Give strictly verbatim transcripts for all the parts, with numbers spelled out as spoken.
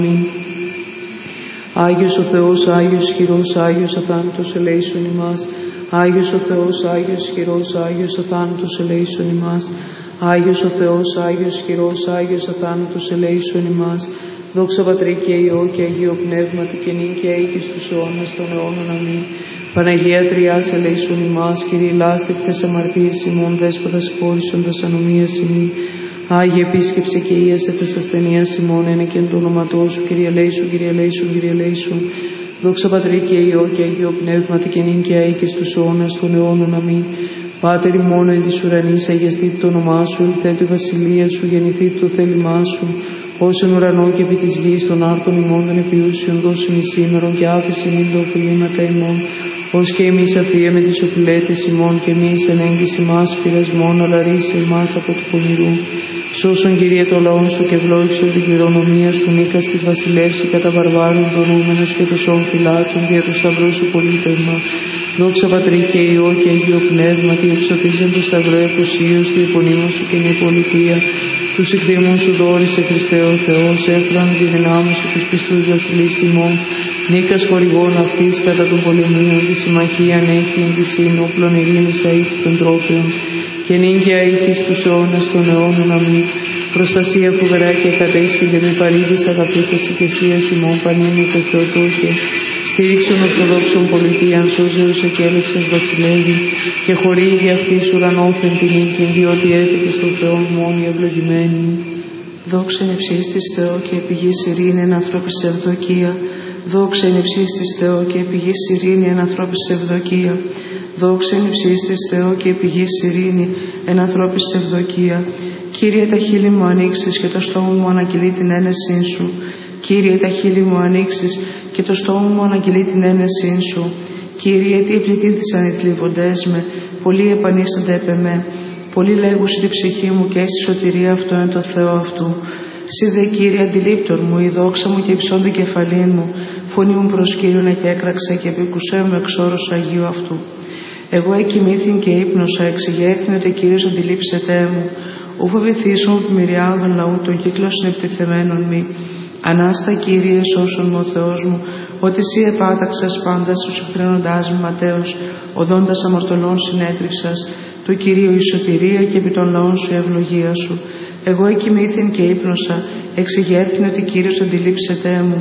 Άγιος ο Θεός, Άγιος ισχυρός, Άγιος αθάνατος, ελέησον ημάς. Άγιος ο Θεός, Άγιος ισχυρός, Άγιος αθάνατος, ελέησον ημάς. Άγιος ο Θεός, Άγιος ισχυρός, Άγιος αθάνατος, ελέησον ημάς. Δόξα Πατρί και Υιό και Αγίο Πνεύματι και νυν και αεί και στους αιώνας των αιώνων. Αμήν. Παναγία Τριάς, ελέησον ημάς. Κύριε λάστιχτες αμαρτίες ημών, δέσποτας χώρισοντας ανομίας ημί. Άγιε επίσκεψε και ίασε τας ασθενείας ημών, ένα και εν το όνοματό σου, Κύριε ελέησον, Κύριε ελέησον, Κύριε ελέησον. Δόξα Πατρί και Υιό και Αγίο Πνεύματι και νυν και αεί και στους αιώνας των αιώνων. Αμήν. Πάτερ ημών εν της ουρανής, αγιαστείτε το όνομά σου, ελθέτω η βασιλεία σου, γεννηθείτε το θέλημά σου, ως εν ουρανό και επί της γης των άρτων ημών των επιούσιων, δώσιν εις σήμερον και άφησε μην τα οφειλήματα ημών, ως και εμείς αφία με τις οφειλέτες ημών, και εμείς εν έγκυση μας πειρασμών, αλλά ρίσε εμάς από του πονηρού. Σώσον Κύριε το λαόν σου και ευλόγησε την κληρονομία σου, νίκας της βασιλεύση κατά βαρβάρων δωρούμενος και το σώμα φυλάτων, δια του σταυρού σου πολίτευμα. Δόξα Πατρί και Υιό και Αγίο Πνεύματι, ευσωτίζεν το σταυρό εκουσίως, τη υπονείμω σου και η πολιτεία. Τους εκδήμων σου δόρισε Χριστέ ο Θεός, έφραν τη δυνάμει σου τους πιστούς βασιλείς ημών. Νίκας χορηγών αυτής κατά των πολεμίων, τη συμμαχίαν έχει τη σύνοπλων ειρήνης αήτη των τρόπιων. Και νυν και αεί και στους αιώνας των αιώνων. Αμήν. Προστασία φοβερά και κατέσχυνται με παρήδης αγαπήτας οικεσίας ημών πανίνου και Θεοτόκε. Στήριξον ορθοδόξων πολιτείαν, σώζεως εκέλεξας βασιλεύει, και χορήγει αυτής ουρανόφεν την νίκη, διότι έφυγε στον Θεό μόνοι ευλογημένη. Δόξα εν ευσύς της Θεό και επιγής ειρήνη εν ανθρώπης ευδοκία. Δόξα εν ευσύς της Θεό και επιγής ειρήνη εν ανθρώπης ευδοκία. Δόξα εν ευσύς της Θεό και επιγής ειρήνη εν ανθρώπης ευδοκία. Κύριε, τα χείλη μου ανοίξεις και το στόμα μου αναγγελεί την ένεσή σου. Κύριε, τα χείλη μου ανοίξεις και το στόμα μου αναγγελεί την ένεσή σου. Κύριε, τι επληθύνθησαν οι θλίβοντές με, πολλοί επανίστανται επ' εμέ. Πολλοί λέγουσι τη ψυχή μου και στη σωτηρία αυτό εν το Θεό αυτού. Συ δε Κύριε αντιλήπτορ μου, η δόξα μου και υψώντη κεφαλήν μου, φωνή μου προς Κύριον και έκραξε και επικουσέ μου εξ όρος Αγίου αυτού. Εγώ εκοιμήθην και ύπνοσα, εξηγέθην ότι Κύριος αντιλήψετέ μου. Ου φοβηθήσουν από μυριάδων λαού των κύκλων συνεπτεθεμένων μη. Ανάστα Κύριε, σώσον μου ο Θεός μου, ότι εσύ επάταξας πάντα στους εχθρένοντάς μου ματέως, οδόντας αμαρτωλών συνέτριξας, του Κυρίου η σωτηρία και επί των λαών σου η ευλογία σου. Εγώ εκοιμήθην και ύπνοσα, εξηγέθην ότι Κύριος αντιλήψετέ μου.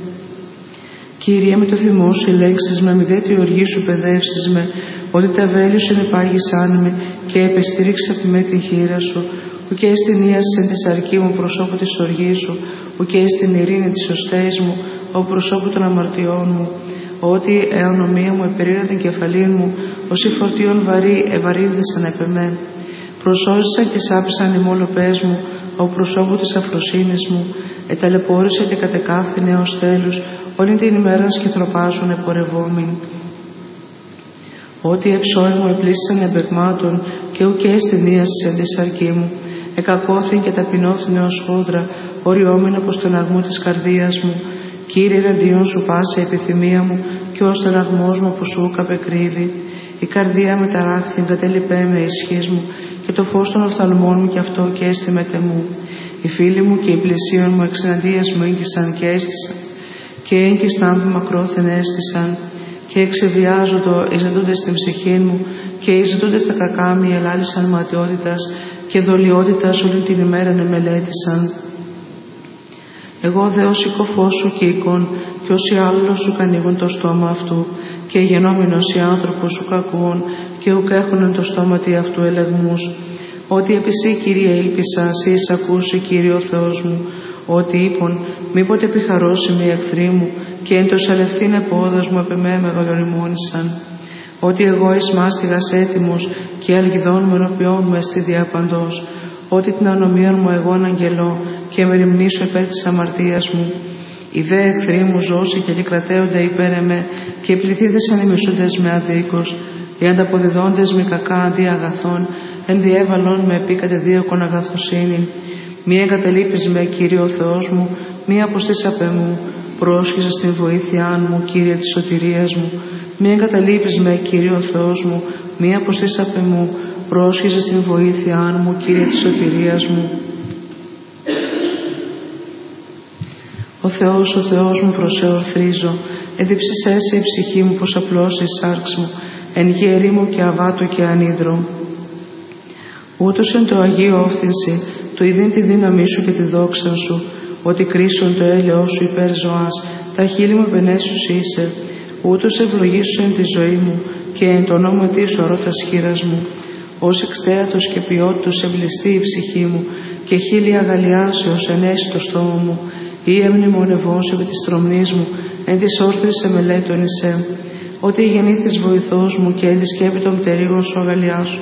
Κύριε, με το θυμό σου ελέγξεις με, μη δε τη οργή σου παιδεύσεις με, ότι τα βέλη σου ενεπάγησάν με και επεστήριξε από με την χείρα σου, ου και στην ίαση εν της αρκή μου προσώπου της οργής σου, ου και στην ειρήνη της σωστέης μου, ο προσώπου των αμαρτιών μου, ότι εονομία μου επερήρα την κεφαλήν μου, όσοι φορτίων βαρύ ευαρύδισαν επ' εμέ. Προσώζησαν και σάπησαν οι μόλοπές μου, ο προσώπου της αφροσύνης μου, εταλαιπώρησε και κατεκάφθηνε ως τέλους, όλη την ημέρα σκυθροπάζουν επορευόμενοι. Ότι εψώοι μου επλήσισαν εμπεγμάτων και ουκέ στην ίαση εν της αρκή μου. Εκακώθην και ταπεινώθην ως χόντρα, οριόμενο προς τον αρμού της καρδίας μου. Κύριε, εναντίον σου πάσε η επιθυμία μου, και ως τον αρμός μου που σου καπεκρύβει. Η καρδία με ταράχθην, κατέλειπέ με ισχύς μου, και το φως των οφθαλμών μου κι αυτό και έστιμετε μου. Οι φίλοι μου και οι πλησίον μου εξεναντίας μου έγκυσαν και έστησαν, και έγκυσταν που μακρόθεν έστησαν, και εξεβιάζοντο οι ζητούντες στην ψυχή μου, και οι ζητούντες τα κακά μου ελάλησαν ματιότητας, και δολιότητας όλη την ημέρα εμελέτησαν. Εγώ δε ως οικοφός σου και εικόν, και όσοι άλλος σου κανίγουν το στόμα αυτού, και γενόμενος οι άνθρωπος σου κακούν, και ουκ έχουνεν το στόμα τι αυτού ελεγμούς. Ότι επί σύ, Κύριε, ήλπισα, σύ εισακούσι, Κύριε ο Θεός μου, ότι είπον, μήποτε επιχαρώσει μη εχθροί μου, και εν το σαλευθύν επόδος μου επ' εμέ μεγαλοριμόνησαν. Ότι εγώ εις μάστιγας έτοιμος, και αλγιδών μου ενωπιών μου εστι διαπαντός. Ότι την ανομίαν μου εγώ αγγελώ, και με ρημνήσω υπέρ της αμαρτίας μου. Οι δε εχθροί μου ζώσει και κρατέονται υπέρ εμέ, και οι πληθύδες ανημισούντες με αδίκως. Οι ανταποδιδόντες με κακά αντί αγαθών, εν διέβαλον με επί κατεδίωκον αγαθοσύνη. Μη εγκαταλείπεις με, Κύριε ο Θεός μου, μη αποστείς απ' εμού. Πρόσχεσαι στην βοήθειά μου, Κύριε της σωτηρίας μου. Μη εγκαταλείπεις με, Κύριε ο Θεός μου, μη αποστείς απ' εμού. Πρόσχεσαι στην βοήθειά μου, Κύριε της σωτηρίας μου. Ο Θεός, ο Θεός μου προσεορθρίζω, εδιψησέ σε η ψυχή μου πως απλώσει η σάρξ μου, εν γη ερήμου και αβάτου και ανίδρο. Ούτως εν το Αγίο όφθηνση, το ειδήν τη δύναμή σου και τη δόξα σου, ότι κρίσον το έλεος σου υπέρ ζωάς, τα χείλη μου επενέσους είσαι, ούτως ευλογήσου εν τη ζωή μου, και εν το ονόματί σου αρώτας χείρας μου. Ως εξτέατος και ποιότητος ευλιστεί η ψυχή μου, και χείλη αγαλιάσεως ενέσει το στόμα μου, ή εμνημονευώς επί της τρομνής μου, εν της όρθρης σε μελέτων εισέ, ότι η γεννήθης βοηθός μου και εν της σκέπη των πτερίγων σου αγαλιάσου.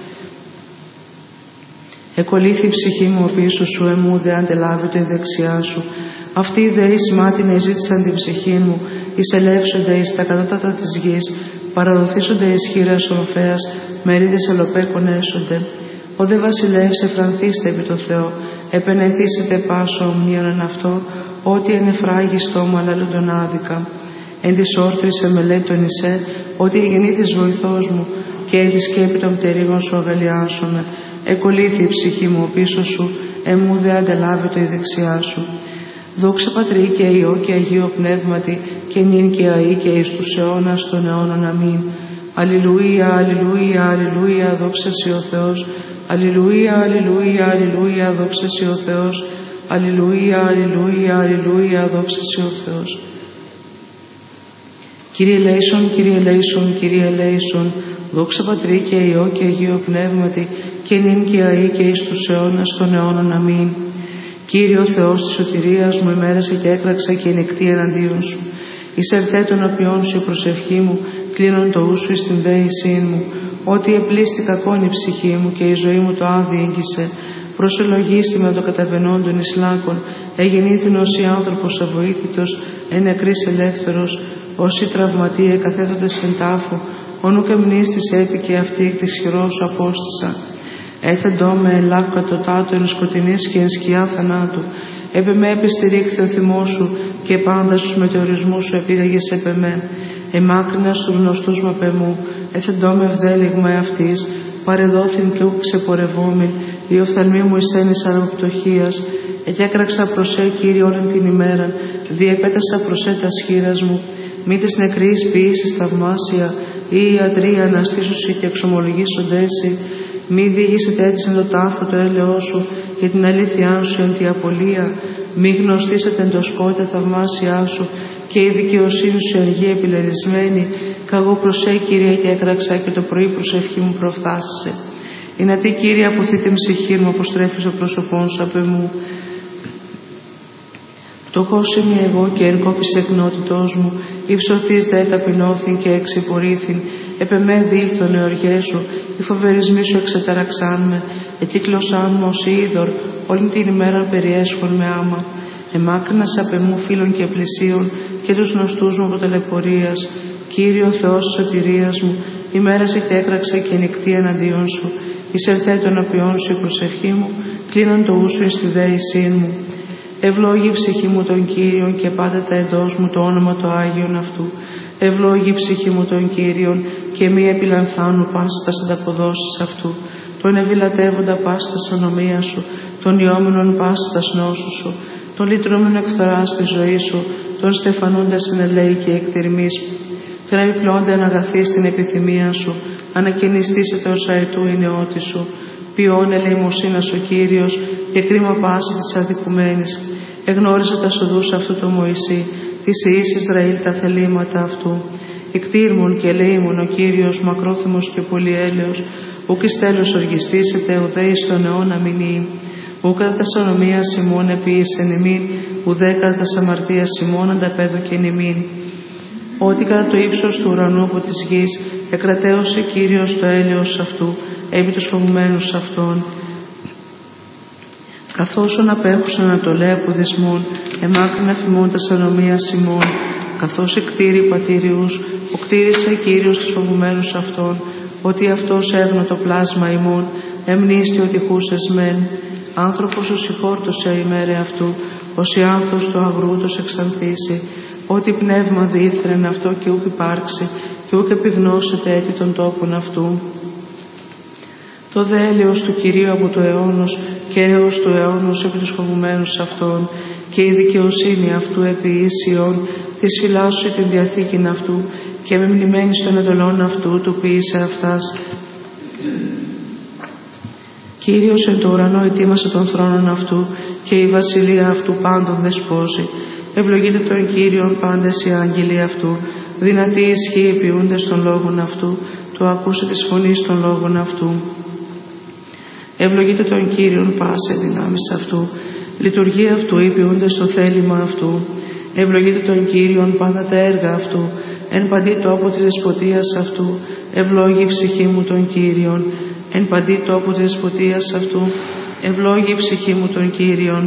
Εκολύθη η ψυχή μου ο πίσω σου, εμού δε αντελάβητο η δεξιά σου. Αυτοί οι δε εις μάτιν εζήτησαν την ψυχή μου, εισελεύσονται εις τα κατώτατα της γης, παραδοθήσονται εις χείρας οροφέας, μερίδες ελοπέκων έσονται. Ο δε βασιλεύς εφρανθήστε επί το Θεό, επενεθήσετε πάσο ομνίων εν αυτό, ότι εν εφράγει στόμα λαλούντον άδικα. Εν της όρθρης εμελέτων εισέ, ότι η γεννήθης βοηθός μου, και εν τη σκέπη των πτερίγων σου αγαλιάσομαι. Εκολύθη η ψυχή μου ο πίσω σου, εμού δε αντελάβητο η δεξιά σου. Δόξα Πατρί και Υιό και Αγίο Πνεύματι, και νυν και αεί και εις τους αιώνας των αιώνων. Αμήν. Αλληλούια, αλληλούια, αλληλούια, δόξα σοι ο Θεός. Αλληλούια, αλληλούια, αλληλούια, δόξα σοι ο Θεός. Αλληλούια, αλληλούια, αλληλούια, δόξα σοι ο Θεός. Κύριε ελέησον, Κύριε ελέησον, Κύριε ελέησον, δόξα Πατρί και Υιό και Αγίο Πνεύματι, και νυν και αεί και εις τους αιώνας των αιώνων. Αμήν. Κύριε ο Θεός της σωτηρίας μου, εμέρασε και έκραξα και ενεκτή εναντίον σου. Εις ερθέ των απειών σου η προσευχή μου, κλείνον το ου σου εις την δέησή μου. Ότι επλήστη κακόν η ψυχή μου και η ζωή μου το άδει έγκυσε. Προσελογίστη με το καταβενόντων εις λάκων, εγεννήθην ως η άνθρωπος αβοήθητος, εν νεκρής ελεύθερος, όσοι τραυματίε καθέθοντες εν τάφο, όνου και μνήστης έτηκε αυτή εκ της χειρός σου απόστησα. Έθεντό με ελάκκατοτάτο εν σκοτεινής και εν σκιά θανάτου. Έπε με επιστηρίχθη ο θυμός σου, και πάντα στους μετεωρισμούς σου επίδαγες έπε με. Εμάκρινα στους γνωστούς μου απ' εμού, έθεντό με ευδέλιγμα εαυτής, παρεδόθην και ουκ ξεπορευόμην, η οφθαλμή μου εισένης αργοπτωχίας. Εκέκραξα προς σε, Κύριε, όλη την ημέρα, διεπέτασα προς σε τα σχήρας μου. Μη της νεκρής ποιήσεις θαυμάσια, ή οι ιατροί αναστήσουσι και εξομολογήσοντέσι. Μη διηγήσετε έτσι εν το τάφο το έλεό σου, και την αλήθειά σου εν τη απολία. Μη γνωστήσετε εν το σκότη τα θαυμάσια σου, και η δικαιοσύνη σου εν γη επιλερισμένη. Καγώ προς σε, Κύριε, και έκραξα, και το πρωί προσευχή μου προφθάσισε. Είναι τι, Κύριε, αποθεί την ψυχή μου, αποστρέφει το πρόσωπόν σου απ' εμού. Φτωχός είμαι εγώ και ερκόπης εκνότητός μου, υψωθείς δε ταπεινώθην και εξυπορήθην. Επεμέ δήλθον εωργές σου, οι φοβερισμοί σου εξεταραξάν με, εκύκλωσάν μου ως είδωρ, όλη την ημέρα περιέσχον με άμα. Εμάκρυνας απ' εμού φίλων και πλησίων, και τους γνωστούς μου από ταλαιπωρίας. Κύριο Θεός της σωτηρίας μου, ημέρασε και έκραξα και νυχτή εναντίον σου. Εισερθέ των απειών σου η προσευχή μου, κλείνον το ου σου εις τη δέησή μου. Ευλόγη η ψυχή μου τον Κύριον, και πάντα τα εντός μου το όνομα το Άγιον αυτού. Ευλόγη η ψυχή μου τον Κύριον, και μη επιλανθάνου πάση τας ανταποδόσεις αυτού. Τον ευηλατεύοντα πάση τας ονομία σου, τον ιόμενον πάση τας νόσου σου, τον λυτρούμενο εκθορά στη ζωή σου, τον στεφανούντα συνελέη και εκτιρμής. Τον επιπλώντα αναγαθείς την επιθυμία σου, ανακαινιστήσετε ως αετού η νεότη σου. Ποιόν ελεημοσύνας ο Κύριος, και κρίμα πάση της αδικουμένης. Εγνώρισε τα σοδούς αυτού το Μωυσή, της Ιης Ισραήλ τα θελήματα αυτού. Εκτήρμον και ελεήμον ο Κύριος, μακρόθυμος και πολυέλεος, ουκ εις τέλος οργιστήσετε, ουδέ εις τον αιώνα μηνύει. Ουκ κατά τας ονομίας ημών επίησεν ημίν, ουδέ κατά τας αμαρτίας ημών ανταπέδωκεν ημίν. Ότι κατά το ύψος του ουρανού από της γης, εκρατέωσε Κύριος το έλεος αυτού, επί τους φοβουμένους αυτών. Καθώς απέχουσαν ανατολέ από δεσμών, εμάκρινα φημών τας ανομίας ημών. Καθώς εκτήρη πατήριους, ο κτήρισε Κύριος τους φοβουμένους αυτών, ότι αυτός έγνω το πλάσμα ημών, εμνίστη ότι χούσες μεν. Άνθρωπος ο συγχώρτωσε ημέρε αυτού, ως η άνθος του αγρούτος εξανθήσει, ότι πνεύμα διήθρεν αυτό και ούκ υπάρξει, και ούκ επιγνώσετε έτη των τόπων αυτού. Το δε έλεος του Κυρίου από το αιώνος, και έως του αιώνος επί τους φοβουμένους αυτών, και η δικαιοσύνη αυτού επί ίσιον, της φυλάσσου την διαθήκην αυτού, και με μνημένης των εντολών αυτού, του ποιήσε αυτάς. Κύριος εν το ουρανό ετοίμασε τον θρόνον αυτού, και η βασιλεία αυτού πάντων δεσπόζει. Ευλογείτε τον Κύριον πάντες οι άγγελοι αυτού, δυνατοί ισχύοι επιούντες των λόγων αυτού, το ακούσε της φωνής των λόγων αυτού. Ευλογείτε τον Κύριον πάσε δυνάμεις αυτού, λειτουργία αυτού υπηούνται στο θέλημα αυτού. Ευλογείτε τον Κύριον πάντα τα έργα αυτού, εν παντή τόπο της δεσποτείας αυτού. Ευλόγη η ψυχή μου τον Κύριον, εν παντή τόπο της δεσποτείας αυτού. Ευλόγη η ψυχή μου τον Κύριον.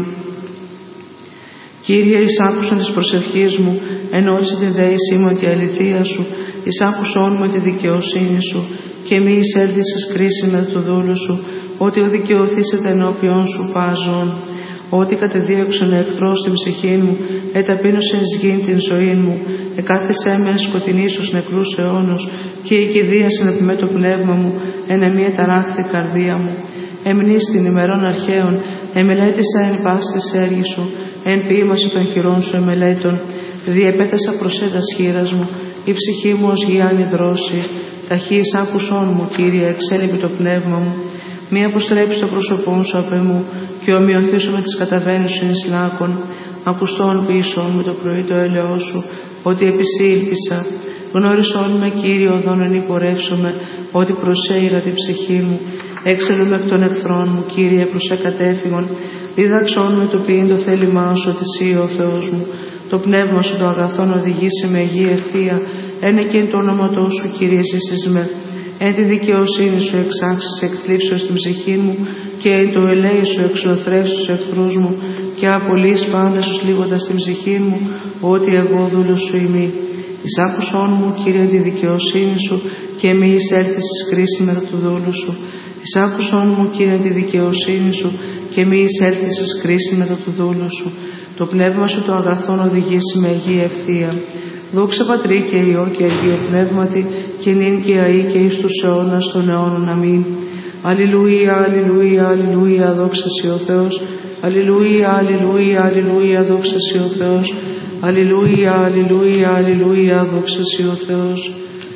Κύριε, εισάκουσον της προσευχής μου, ενώσε τη δέησή μου και αληθεία σου, εισάκουσόν με τη δικαιοσύνη σου, και μη εισέλθεις κρίση με το δούλο σου, ότι ο δικαιωθήσετε ενώπιον σου πάζον. Ότι κατεδίωξον εχθρός στην ψυχή μου, εταπείνωσεν εις γήν την ζωή μου, εκάθεσέ με εν σκοτεινή στους νεκρούς αιώνους, και η κηδίασεν επί με το πνεύμα μου, εν εμή ταράχθη καρδία μου. Εμνείς την ημερών αρχαίων, εμελέτησα εν πάση της έργη σου, εν ποίημαση των χειρών σου εμελέτων, διεπέτασα προσέτας χείρας μου, η ψυχή μου ως γιάννη δρόση. Ταχύς άκουσόν μου, Κύριε, εξέλιπε το πνεύμα μου. Μη αποστρέψει το πρόσωπό σου απ' εμού, και ομοιωθήσω με τις καταβαίνουσιν εις λάκων. Ακουστών πίσω με το πρωί το έλεος σου, ότι επισή ήλπισα. Γνώρισόν με, Κύριε, οδόν εν υπορεύσομαι, ότι προσέειρα την ψυχή μου. Έξελον εκ των εχθρών μου, Κύριε, προς εκατέφυγον. Δίδαξόν με το ποιήν το θέλημά σου, ότι εσύ ο Θεός μου. Το πνεύμα σου το αγαθόν οδηγήσει με αγία ευθεία. Εν εκείν το όνοματό σου, Κύριε, ζήσεις με. Εν τη δικαιοσύνη σου εξάξεις εκθλίψεως στην ψυχή μου, και εν το ελέη σου εξωθρεύσεις τους εχθρούς μου, και απολύεις πάντα σου λίγοντας την ψυχή μου, ότι εγώ δούλος σου ημί. Εισάκουσόν μου, Κύριε, τη δικαιοσύνη σου, και μη εισέλθεις εις κρίση μετά του δούλου σου. Εισάκουσόν μου, Κύριε, τη δικαιοσύνη σου, και μη εισέλθεις εις κρίση μετά του δούλου σου. Το πνεύμα σου το αγαθόν οδηγήσει με αγία ευθεία. Δόξα Πατρί και Υιό και Αγίο Πνεύματι, και νυν και αεί και εις τους αιώνας των αιώνων. Αμήν. Αλληλούια, αλληλούια, αλληλούια, δόξα σοι ο Θεός. Αλληλούια, αλληλούια, αλληλούια, δόξα σοι ο Θεός. Αλληλούια, αλληλούια, αλληλούια, δόξα σοι ο Θεός.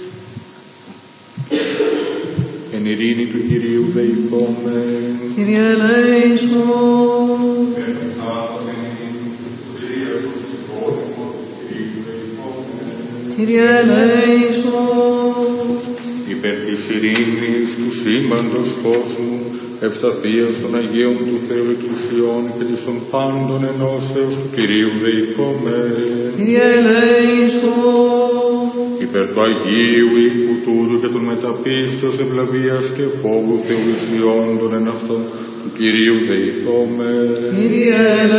Εν ειρήνη του Κυρίου δεηθόμεν. Κύριε ελέησον. Κύριε ελέησον. Υπέρ της ειρήνης του σύμπαντος κόσμου, ευσταθίας των Αγίων του Θεού Εκκλησιών και της των πάντων ενώσεως του Κυρίου δεηθόμεν. Κύριε ελέησον. Υπέρ του Αγίου οίκου τούτου και των μεταπίστεως ευλαβίας και φόβου Θεολυσιόντων εν αυτό του Κυρίου δεηθόμεν. Κύριε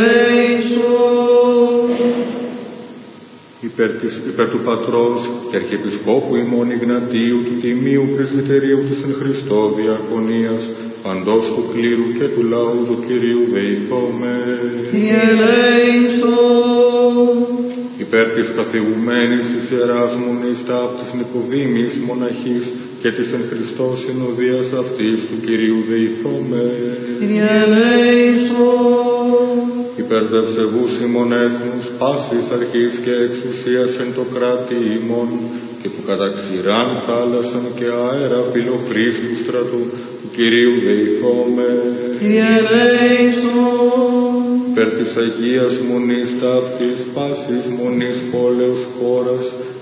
ελέησον. Υπέρ, της, υπέρ του Πατρός και Αρχιεπισκόπου ημών Ιγνατίου του Τιμίου Πρεσβυτερίου της εν Χριστώ Διακονίας, παντός του κλήρου και του λαού του Κυρίου δεηθόμεν. Κύριε ελέησον. Υπέρ της καθηγουμένης της Ιεράς Μονής ταύτης Νικοδήμης μοναχής και της εν Χριστώ συνοδείας αυτής του Κυρίου δεηθόμεν. Κύριε ελέησον. Υπέρ δε ευσεβούς ημών έθνους, πάσης αρχής και εξουσίας εν το κράτη ημών, και που κατά ξηράν θάλασσαν και αέρα φιλοχρήστου στρατού του Κυρίου δεηθόμεν. Κύριε ελέησον. Υπέρ της Αγίας Μονής ταύτης, πάσης μονής πόλεως χώρας,